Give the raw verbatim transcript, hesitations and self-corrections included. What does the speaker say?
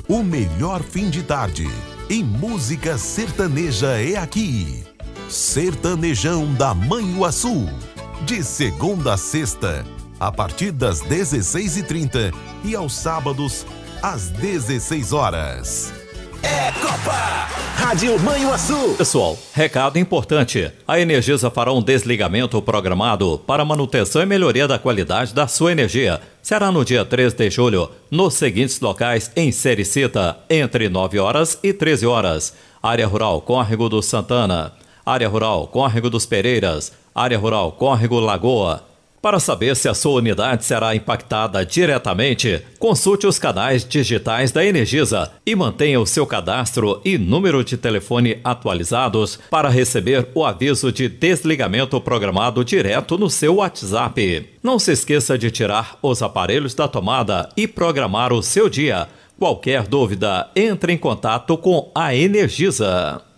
O melhor fim de tarde e música sertaneja é aqui. Sertanejão da Manhuaçu. De segunda a sexta, a partir das dezesseis e trinta e aos sábados, às dezesseis horas. É Copa! Rádio Manhuaçu. Pessoal, recado importante. A Energisa fará um desligamento programado para manutenção e melhoria da qualidade da sua energia. Será no dia três de julho, nos seguintes locais em Sericita, entre nove horas e treze horas. Área Rural Córrego do Santana. Área Rural Córrego dos Pereiras. Área Rural Córrego Lagoa. Para saber se a sua unidade será impactada diretamente, consulte os canais digitais da Energisa e mantenha o seu cadastro e número de telefone atualizados para receber o aviso de desligamento programado direto no seu WhatsApp. Não se esqueça de tirar os aparelhos da tomada e programar o seu dia. Qualquer dúvida, entre em contato com a Energisa.